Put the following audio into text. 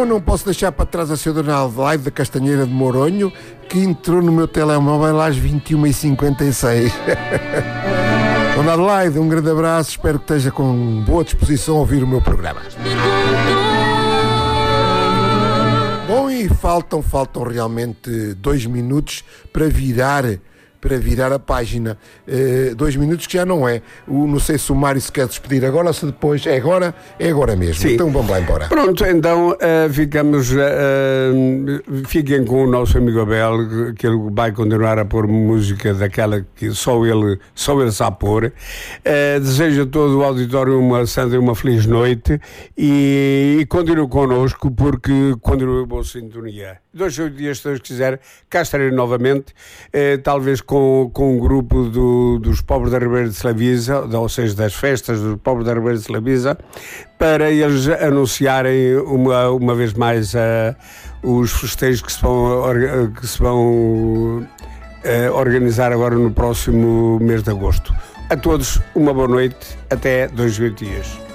Bom, não posso deixar para trás a Sra. Dona Adelaide da Castanheira de Moronho, que entrou no meu telemóvel às 21h56. Dona Adelaide, um grande abraço, espero que esteja com boa disposição a ouvir o meu programa. Bom, e faltam realmente 2 minutos para virar a página. 2 minutos que já não é. Não sei se o Mário se quer despedir agora ou se depois. É agora mesmo. Sim. Então vamos lá embora. Pronto, então fiquem com o nosso amigo Abel, que ele vai continuar a pôr música daquela que só ele sabe pôr. Desejo a todo o auditório uma santa e uma feliz noite e continue connosco, porque continue a boa sintonia. 2 dias, se Deus quiser, cá estarei novamente, talvez com um grupo dos Pobres da Ribeira de Slavisa, ou seja, das festas dos Pobres da Ribeira de Slavisa, para eles anunciarem uma vez mais os festejos que se vão organizar agora no próximo mês de agosto. A todos, uma boa noite, até 2 dias.